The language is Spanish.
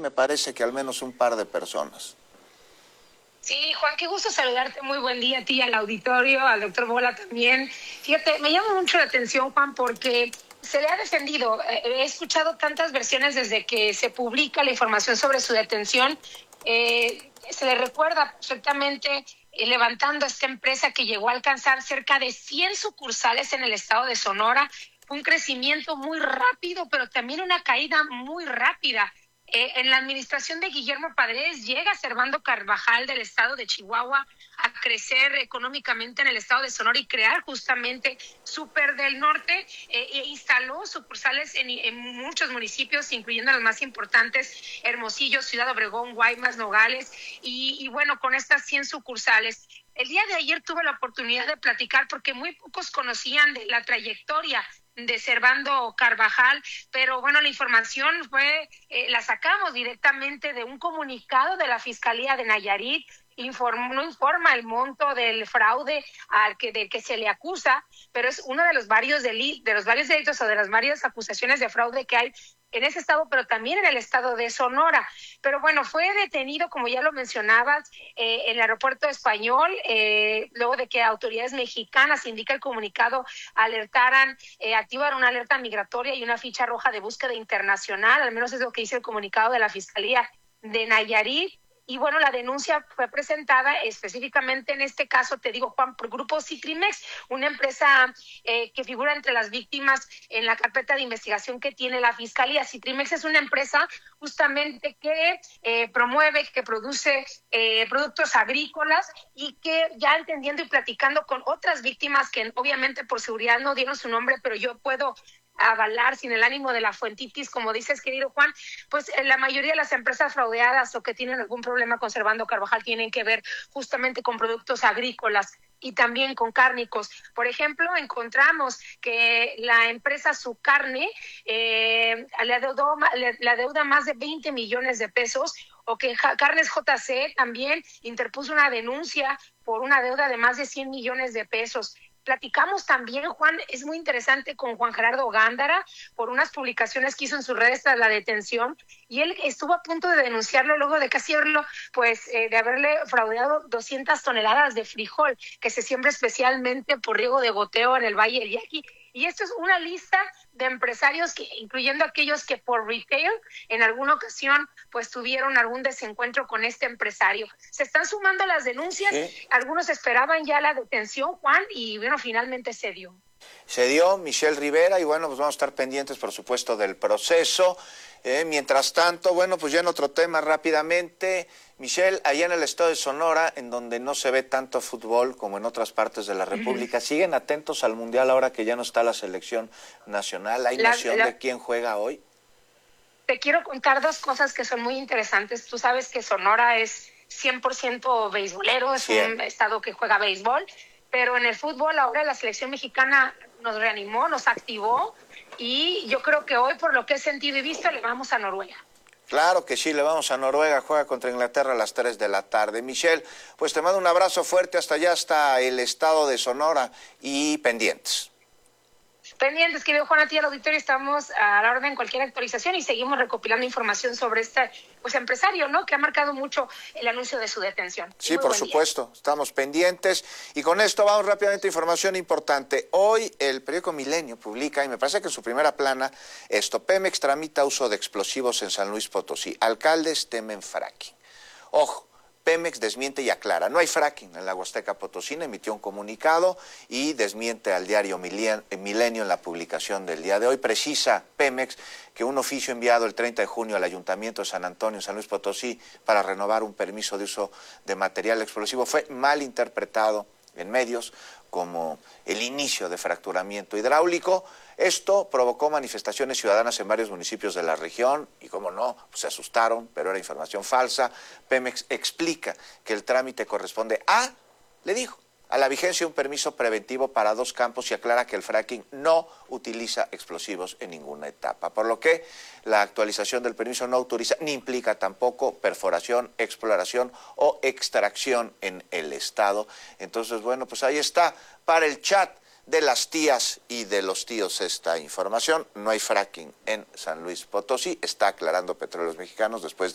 me parece que al menos un par de personas. Sí, Juan, qué gusto saludarte. Muy buen día a ti, al auditorio, al doctor Bola también. Fíjate, me llama mucho la atención, Juan, porque se le ha defendido. He escuchado tantas versiones desde que se publica la información sobre su detención. Se le recuerda perfectamente levantando esta empresa que llegó a alcanzar cerca de 100 sucursales en el estado de Sonora. Un crecimiento muy rápido, pero también una caída muy rápida. En la administración de Guillermo Padres llega Servando Carvajal del estado de Chihuahua a crecer económicamente en el estado de Sonora y crear justamente Súper del Norte. Instaló sucursales en muchos municipios, incluyendo los más importantes, Hermosillo, Ciudad Obregón, Guaymas, Nogales, y bueno, con estas 100 sucursales. El día de ayer tuve la oportunidad de platicar porque muy pocos conocían de la trayectoria de Servando Carvajal, pero bueno, la información la sacamos directamente de un comunicado de la Fiscalía de Nayarit. No informa el monto del fraude del que se le acusa, pero es uno de los varios delitos o de las varias acusaciones de fraude que hay en ese estado, pero también en el estado de Sonora. Pero bueno, fue detenido, como ya lo mencionabas, en el aeropuerto español, luego de que autoridades mexicanas, indica el comunicado, activaron una alerta migratoria y una ficha roja de búsqueda internacional, al menos es lo que dice el comunicado de la Fiscalía de Nayarit. Y bueno, la denuncia fue presentada específicamente en este caso, te digo, Juan, por Grupo Citrimex, una empresa que figura entre las víctimas en la carpeta de investigación que tiene la Fiscalía. Citrimex es una empresa justamente que promueve, que produce productos agrícolas y que ya entendiendo y platicando con otras víctimas que obviamente por seguridad no dieron su nombre, pero yo puedo avalar sin el ánimo de la fuentitis, como dices, querido Juan, pues la mayoría de las empresas fraudeadas o que tienen algún problema con Servando Carvajal tienen que ver justamente con productos agrícolas y también con cárnicos. Por ejemplo, encontramos que la empresa Su Carne le adeuda más de 20 millones de pesos, o que Carnes JC también interpuso una denuncia por una deuda de más de 100 millones de pesos. Platicamos también, Juan, es muy interesante, con Juan Gerardo Gándara por unas publicaciones que hizo en sus redes tras la detención, y él estuvo a punto de denunciarlo luego de casi de haberle fraudeado 200 toneladas de frijol que se siembra especialmente por riego de goteo en el Valle del Yaqui. Y esto es una lista de empresarios incluyendo aquellos que por retail en alguna ocasión pues tuvieron algún desencuentro con este empresario. Se están sumando las denuncias, sí. Algunos esperaban ya la detención, Juan, y bueno, finalmente se dio. Se dio Michelle Rivera y bueno, pues vamos a estar pendientes, por supuesto, del proceso. Mientras tanto, bueno, pues ya en otro tema rápidamente, Michelle, allá en el estado de Sonora, en donde no se ve tanto fútbol como en otras partes de la República, ¿siguen atentos al Mundial ahora que ya no está la selección nacional? ¿Hay noción de quién juega hoy? Te quiero contar dos cosas que son muy interesantes. Tú sabes que Sonora es 100% beisbolero, es un estado que juega béisbol, pero en el fútbol ahora la selección mexicana nos reanimó, nos activó, y yo creo que hoy, por lo que he sentido y visto, le vamos a Noruega. Claro que sí, le vamos a Noruega, juega contra Inglaterra a las 3 de la tarde. Michelle, pues te mando un abrazo fuerte hasta allá, hasta el estado de Sonora, y pendientes. Pendientes, querido Juan, a ti al auditorio, estamos a la orden de cualquier actualización y seguimos recopilando información sobre este empresario, ¿no?, que ha marcado mucho el anuncio de su detención. Sí, por supuesto, estamos pendientes. Y con esto vamos rápidamente a información importante. Hoy el periódico Milenio publica, y me parece que en su primera plana, Pemex tramita uso de explosivos en San Luis Potosí. Alcaldes temen fracking. Ojo. Pemex desmiente y aclara, no hay fracking en la Huasteca Potosina, emitió un comunicado y desmiente al diario Milenio en la publicación del día de hoy. Precisa Pemex que un oficio enviado el 30 de junio al Ayuntamiento de San Antonio, San Luis Potosí, para renovar un permiso de uso de material explosivo fue mal interpretado en medios como el inicio de fracturamiento hidráulico. Esto provocó manifestaciones ciudadanas en varios municipios de la región y, como no, pues se asustaron, pero era información falsa. Pemex explica que el trámite corresponde a la vigencia de un permiso preventivo para 2 campos y aclara que el fracking no utiliza explosivos en ninguna etapa, por lo que la actualización del permiso no autoriza ni implica tampoco perforación, exploración o extracción en el estado. Entonces, bueno, pues ahí está para el chat de las tías y de los tíos esta información. No hay fracking en San Luis Potosí, está aclarando Petróleos Mexicanos después